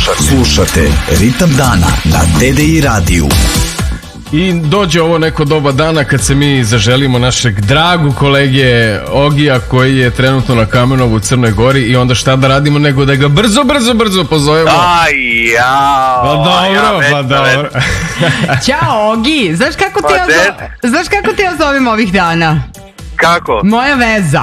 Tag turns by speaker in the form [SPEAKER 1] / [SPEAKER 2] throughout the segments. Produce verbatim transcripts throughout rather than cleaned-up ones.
[SPEAKER 1] Slušate. Slušate Ritam dana na D D I radiju.
[SPEAKER 2] I dođe ovo neko doba dana kad se mi zaželimo našeg dragu kolege Ogija koji je trenutno na Kamenovu u Crnoj Gori i onda šta da radimo nego da ga brzo, brzo, brzo pozovemo.
[SPEAKER 3] Aj, jao.
[SPEAKER 2] Pa dobro, pa dobro.
[SPEAKER 4] Ćao Ogi, znaš kako te ja, zo... znaš kako te ja zovem ovih dana?
[SPEAKER 3] Kako?
[SPEAKER 4] Moja veza.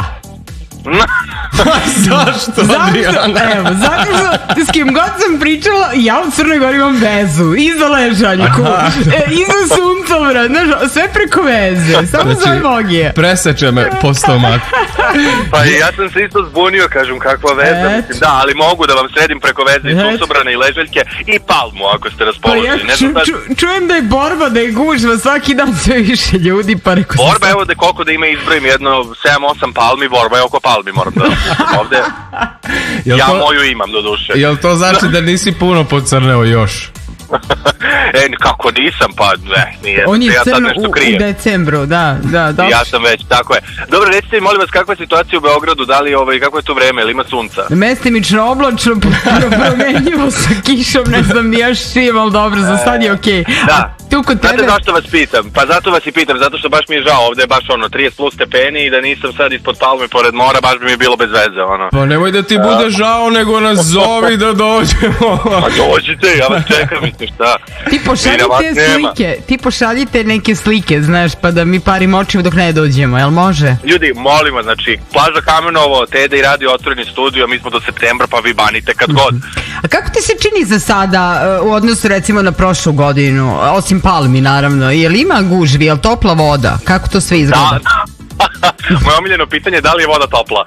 [SPEAKER 2] Zašto?
[SPEAKER 4] Zašto? Evo, zato što s kim god sam pričala, ja u Crnoj Gori imam vezu. I za ležaljku, e, i za suncovrat, znaš, sve preko veze. Samo znači, zove Ogije.
[SPEAKER 2] Preseče me po stomaku.
[SPEAKER 3] Pa ja sam se isto zbunio, kažem, kakva veza. E, mislim, da, ali mogu da vam sredim preko veze i suncobrane i ležaljke i palmu, ako ste raspoloženi.
[SPEAKER 4] Pa ja ču, ču, čujem da je borba, da je gužva, svaki dan sve više ljudi, pa reko...
[SPEAKER 3] Borba, evo da koliko da ima izbrojim, jedno sedam osam palmi, borba je oko palmi, moram da ovde. Ja to, moju imam do duše.
[SPEAKER 2] Jel to znači da nisi puno pocrneo još?
[SPEAKER 3] E, kako nisam, pa ne, nije.
[SPEAKER 4] On je
[SPEAKER 3] ja
[SPEAKER 4] crno u, u decembru, da, da, da.
[SPEAKER 3] Ja sam već, tako je. Dobro, recite mi, molim vas, kakva je situacija u Beogradu, da li ovaj, kako je to vreme, ili ima sunca?
[SPEAKER 4] Mestimično oblačno, promenjivo sa kišom, ne znam ni još čim, ali dobro, za sad je okej. Okay.
[SPEAKER 3] Da. Tu kod tebe... Znate zašto vas pitam? Pa zato vas i pitam, zato što baš mi je žao, ovde je baš ono trideset plus stepeni i da nisam sad ispod palme pored mora, baš bi mi bilo bez veze, ono.
[SPEAKER 2] Pa nemoj da ti bude žao, nego nas zovi da dođemo.
[SPEAKER 3] Pa dođite, ja vas čekam, mislim šta.
[SPEAKER 4] Ti pošaljite slike, ti pošaljite neke slike, znaš, pa da mi parimo očima dok ne dođemo, jel može?
[SPEAKER 3] Ljudi, molim vas, znači, plaža Kamenovo, T D I radio, otvoreni studio, mi smo do septembra, pa vi banite kad god.
[SPEAKER 4] A kako ti se čini za sada u odnosu recimo na prošlu godinu, osim palmi naravno, jel ima gužvi, jel topla voda, kako to sve izgleda?
[SPEAKER 3] Da, da. Moje omiljeno pitanje je da li je voda topla.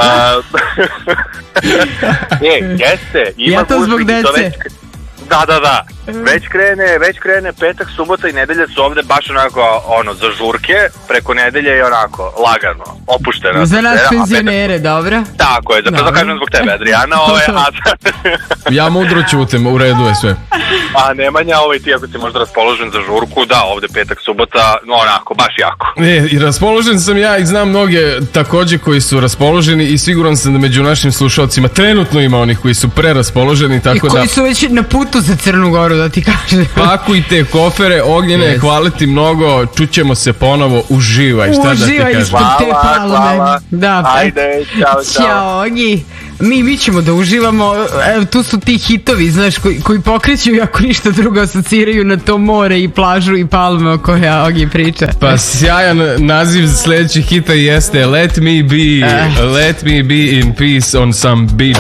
[SPEAKER 3] E, jeste, ima
[SPEAKER 4] ja to
[SPEAKER 3] gužvi,
[SPEAKER 4] zbog dece.
[SPEAKER 3] Da, da, da. Već krene, već krene petak, subota i nedelja su ovde baš onako, ono, za žurke, preko nedelje je onako, lagano, opušteno.
[SPEAKER 4] Za nas penzionere, dobro?
[SPEAKER 3] Tako je, zato da kažem zbog tebe, Adriana, ove, a...
[SPEAKER 2] Ja mudro ćutim, u redu je sve.
[SPEAKER 3] A Nemanja, ovaj, ti ako si možda raspoložen za žurku, da, ovde petak, subota, no onako, baš jako.
[SPEAKER 2] E, i raspoložen sam ja i znam mnoge takođe koji su raspoloženi i siguran sam da među našim slušalcima trenutno ima onih koji su preraspoloženi, tako da...
[SPEAKER 4] I koji su već na putu za Crnu Goru, da ti kažem.
[SPEAKER 2] Pakujte kofere, Ognjene, yes. Hvala ti mnogo, čućemo se ponovo, uživaj, šta
[SPEAKER 4] uživaj
[SPEAKER 2] da ti kažem.
[SPEAKER 4] Uživaj te palme. Da,
[SPEAKER 3] ajde, čao, čao.
[SPEAKER 4] Ćao, Ogi. Mi, mi ćemo da uživamo, evo tu su ti hitovi, znaš, koji, koji pokreću i ako ništa drugo asociraju na to more i plažu i palme o kojoj Ogi priča.
[SPEAKER 2] Pa sjajan naziv sledećih hita jeste Let me be, uh. let me be in peace on some beach